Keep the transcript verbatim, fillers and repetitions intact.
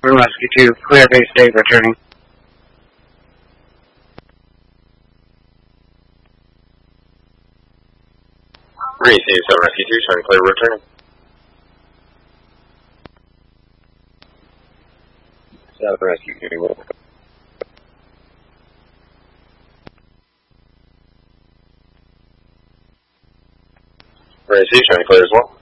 Room Rescue two, clear base state returning. Receive seven Rescue two, showing clear returning. seven Rescue two, will Receive, showing clear as well.